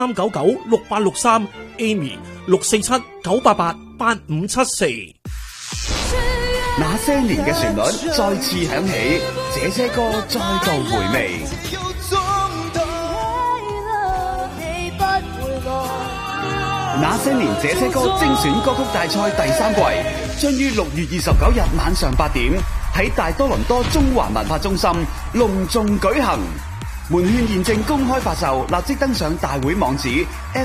3996863 Amy 647-988-8574。 那些年嘅旋律再次響起，這些歌再度回味。那些年這些歌精選歌曲大賽第3季將於6月29日晚上8點喺大多倫多中華文化中心隆重舉行。門券現正公開發售，立即登上大會網址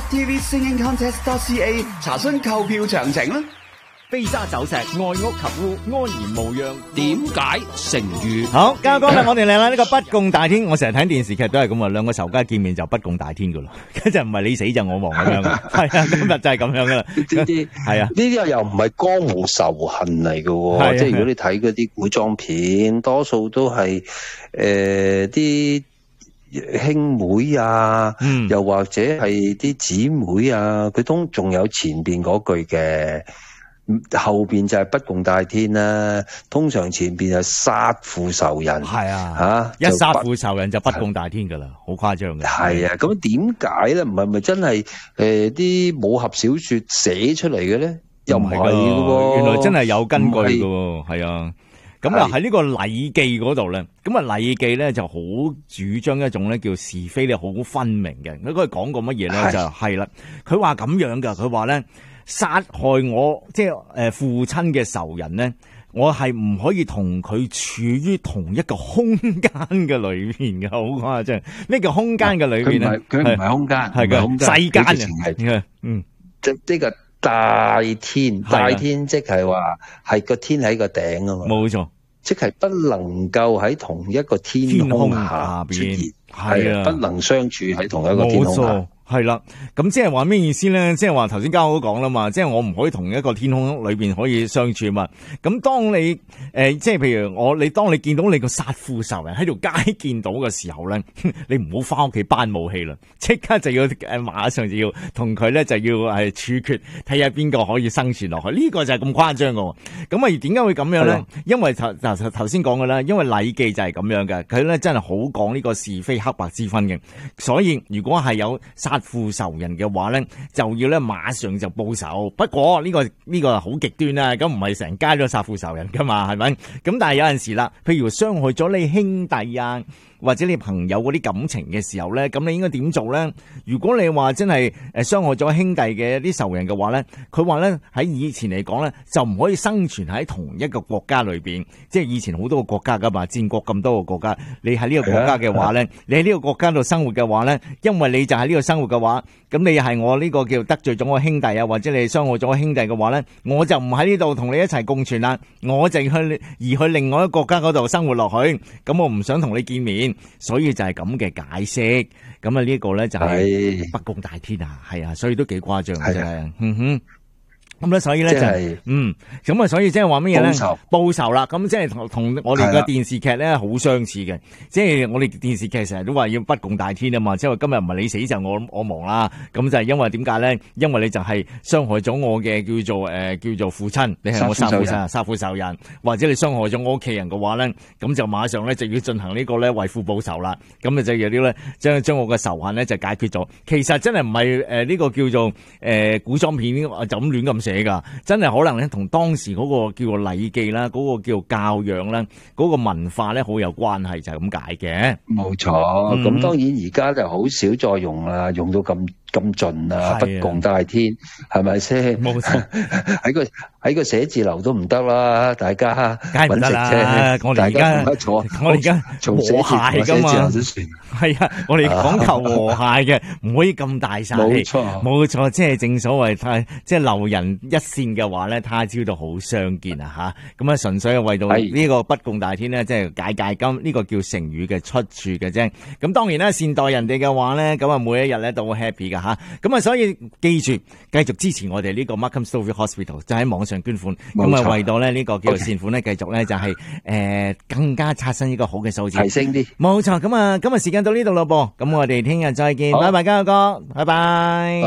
ftvsingingcontest.ca 查詢購票詳情啦。 飛沙走石，愛屋及烏，安然無恙。 點解成語？ 好，嘉哥啦，我哋嚟啦！呢個不共戴天，我成日睇電視劇都係咁啊，兩個仇家見面就不共戴天噶啦，跟住唔係你死就我亡咁樣噶，係啊，今日就係咁樣噶啦。 呢啲係啊，呢啲又唔係江湖仇恨嚟噶喎，即係如果你睇嗰啲古裝片，多數都係啲兄妹啊，又或者係啲姊妹啊，佢都仲有前邊嗰句嘅。後邊就係不共戴天啦，通常前邊係殺父仇人，係啊， 一殺父仇人就不共戴天噶啦，好誇張嘅。 係啊，咁點解咧？唔係咪真係啲武俠小說寫出嚟嘅咧？又唔係嘅， 原來真係有根據嘅，係啊。咁啊喺呢個禮記嗰度咧，咁啊禮記咧就好主張一種咧叫是非咧好分明嘅。佢講過乜嘢咧？就係啦，佢話咁樣噶，佢話咧。殺害我即係父親嘅仇人咧，我係唔可以同佢處於同一個空間嘅裏邊嘅，好誇張。呢個空間嘅裏邊咧， 佢唔係空間，係嘅世間嘅，即係呢個大天，大天即係話係個天喺個頂啊嘛， 冇錯， 即係不能夠喺同一個天空下邊，係啊，不能相處喺同一個天空下。 係啦，咁即係話咩意思咧？即係話頭先嘉豪都講啦嘛，即係我唔可以同一個天空裏邊可以相處嘛。咁當你即係譬如當你見到你個殺父仇人喺條街見到嘅時候咧，你唔好翻屋企搬武器啦，即刻就要馬上就要同佢咧就要係處決，睇下邊個可以生存落去。呢個就係咁誇張噶。咁啊，點解會咁樣咧？因為頭先講嘅啦，因為禮記就係咁樣嘅，佢咧真係好講呢個是非黑白之分嘅。所以如果係有殺父仇人嘅話咧，就要咧馬上就報仇。不過呢個好極端啦，咁唔係成街都殺父仇人噶嘛，係咪？咁但係有陣時啦，譬如傷害咗你兄弟啊，或者你朋友嗰啲感情嘅時候咧，咁你應該點做咧？如果你話真係傷害咗兄弟嘅一啲仇人嘅話咧，佢話咧喺以前嚟講咧，就唔可以生存喺同一個國家裏邊。即係以前好多個國家噶嘛，戰國咁多個國家，你喺呢個國家嘅話咧，你喺呢個國家度生活嘅話咧，因為你就喺呢度生活嘅話，咁你係我呢個叫得罪咗我兄弟啊，或者你傷害咗我兄弟嘅話咧，我就唔喺呢度同你一齊共存啦，我就去另外一個國家嗰度生活落去，咁我唔想同你見面。所以就係咁嘅解釋，咁啊呢個咧就係不共戴天啊，係啊，所以都幾誇張嘅真係，咁咧，所以咧就咁啊，所以即係話乜嘢咧？報仇啦！咁即係同我哋嘅電視劇咧好相似嘅，即係我哋電視劇成日都話要不共戴天啊嘛，即係今日唔係你死就我亡啦。咁就係因為點解咧？因為你就係傷害咗我嘅叫做父親，你係我殺父仇人，或者你傷害咗我屋企人嘅話咧，咁就馬上咧就要進行呢個咧為父報仇啦。咁就有啲咧將我嘅仇恨咧就解決咗。其實真係唔係呢個叫做古裝片就咁亂咁寫噶，真係可能咧同當時嗰個叫做禮記啦，嗰個叫教養啦，嗰個文化咧好有關係，就係咁解嘅。 冇錯，咁當然而家就好少再用啦，用到咁盡啊，不共戴天，係咪先？冇錯，喺個寫字樓都唔得啦，大家梗係唔得啦。我哋而家和諧噶嘛，係啊，我哋講求和諧嘅，唔可以咁大殺氣。冇錯，即係正所謂，即係留人一線嘅話咧，他朝都好相見啊！吓，咁啊，純粹係為到呢個不共戴天咧，即係解金呢個叫成語嘅出處嘅啫。咁當然啦，善待人哋嘅話咧，咁啊每一日咧都好 happy 噶吓。咁啊，所以記住繼續支持我哋呢個 Markham Stouffville Hospital， 就喺網上捐款。咁啊，為到咧呢個叫做善款咧，繼續咧就係更加刷新呢個好嘅數字， 提升啲。 冇錯，咁啊，今日時間到呢度咯噃，咁我哋聽日再見，拜拜，嘉哥，拜拜。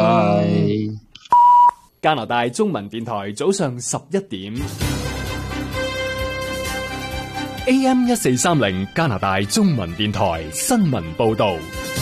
加拿大中文電台早上11點 AM 1430加拿大中文電台新聞報道。